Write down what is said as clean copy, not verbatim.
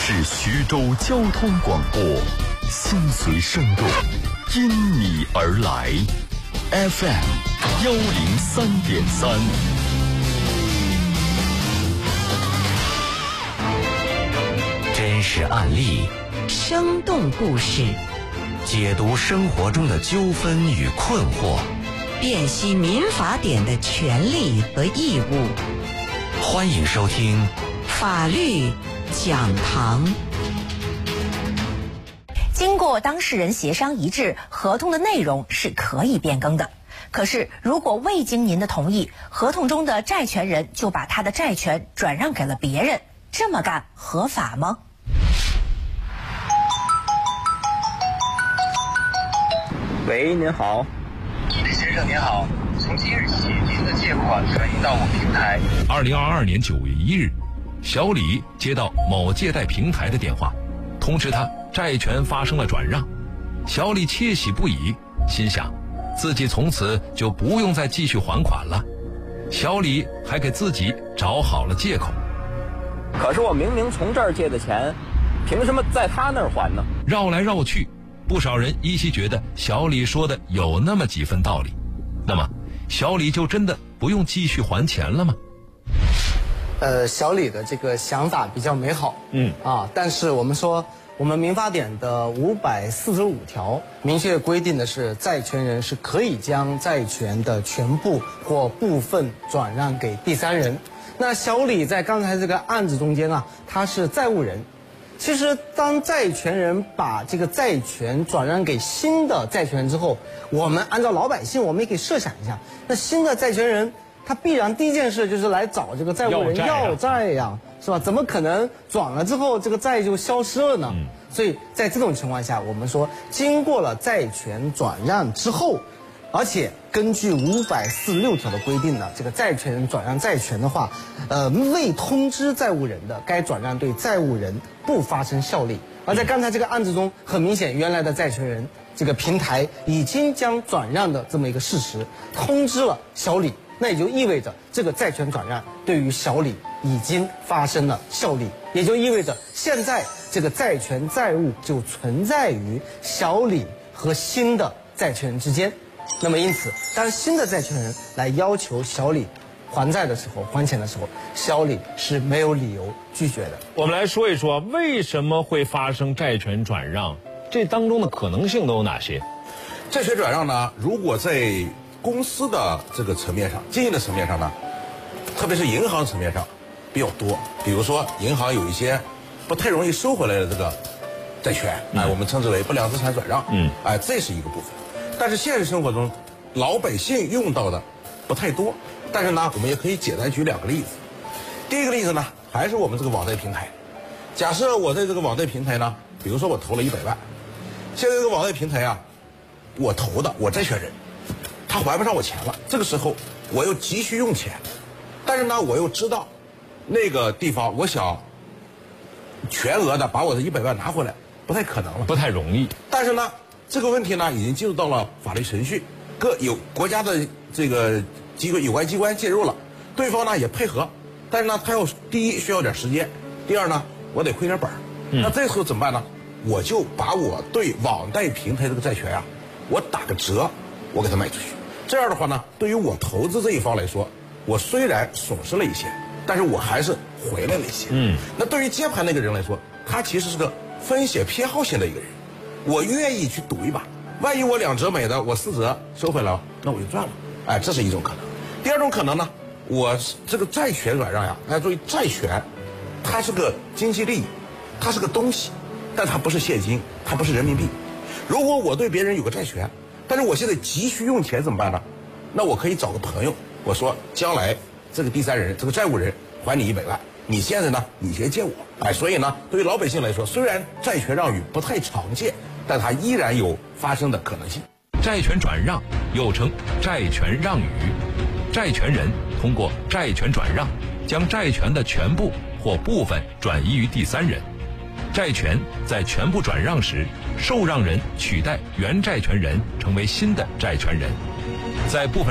是徐州交通广播，心随生动，因你而来。FM 103.3。 真实案例， 生动故事， 解读生活中的纠纷与困惑， 辨析民法典的权利和义务。 欢迎收听法律讲堂。经过当事人协商一致，合同的内容是可以变更的。可是如果未经您的同意，合同中的债权人就把他的债权转让给了别人，这么干合法吗？ 喂，您好。 李先生您好，从即日起，您的借款转移到我平台。 2022年9月1日，小李接到某借贷平台的电话，通知他债权发生了转让。小李窃喜不已，心想自己从此就不用再继续还款了。小李还给自己找好了借口， 可是我明明从这儿借的钱，凭什么在他那儿还呢？ 绕来绕去，不少人依稀觉得小李说的有那么几分道理。那么小李就真的不用继续还钱了吗？ 小李的这个想法比较美好，但是我们民法典的545条明确规定的是，债权人是可以将债权的全部或部分转让给第三人。那小李在刚才这个案子中间啊，他是债务人。其实当债权人把这个债权转让给新的债权人之后，我们按照老百姓，我们也可以设想一下，那新的债权人他必然第一件事就是来找这个债务人要债呀，是吧？怎么可能转了之后这个债就消失了呢？所以在这种情况下，我们说经过了债权转让之后，而且根据546条的规定呢，这个债权人转让债权的话，未通知债务人的，该转让对债务人不发生效力。而在刚才这个案子中，很明显，原来的债权人这个平台已经将转让的这么一个事实通知了小李，那也就意味着这个债权转让对于小李已经发生了效力，也就意味着现在这个债权债务就存在于小李和新的债权人之间。那么因此，当新的债权人来要求小李还债的时候，还钱的时候，小李是没有理由拒绝的。 我们来说一说为什么会发生债权转让，这当中的可能性都有哪些？ 债权转让呢，如果在公司的这个层面上，经营的层面上呢，特别是银行层面上比较多。比如说银行有一些不太容易收回来的这个债权，我们称之为不良资产转让，这是一个部分。但是现实生活中，老百姓用到的不太多。但是呢，我们也可以简单举2个例子。第一个例子呢，还是我们这个网贷平台。假设我在这个网贷平台呢，比如说我投了100万，现在这个网贷平台啊，我投的我债权人，他还不上我钱了，这个时候我又急需用钱，但是呢，我又知道那个地方我想全额的把我的100万拿回来，不太可能了， 不太容易。 但是呢，这个问题呢，已经进入到了法律程序，国家的这个有关机关介入了，对方呢也配合，但是呢，他第一需要点时间，第二呢，我得亏点本。那这时候怎么办呢？我就把我对网贷平台这个债权啊，我打个折，我给它卖出去。这样的话呢，对于我投资这一方来说，我虽然损失了一些，但是我还是回来了一些。那对于接盘那个人来说，他其实是个风险偏好型的一个人，我愿意去赌一把，万一我2折买的，我4折收回来了，那我就赚了。这是一种可能。第二种可能呢，我这个债权转让呀，注意债权，它是个经济利益，它是个东西，但它不是现金，它不是人民币。如果我对别人有个债权，但是我现在急需用钱怎么办呢？那我可以找个朋友，我说将来这个第三人，这个债务人还你100万，你现在呢，你先借我。所以呢，对于老百姓来说，虽然债权让与不太常见，但它依然有发生的可能性。 债权转让又称债权让与，债权人通过债权转让将债权的全部或部分转移于第三人。债权在全部转让时，受让人取代原债权人成为新的债权人，在部分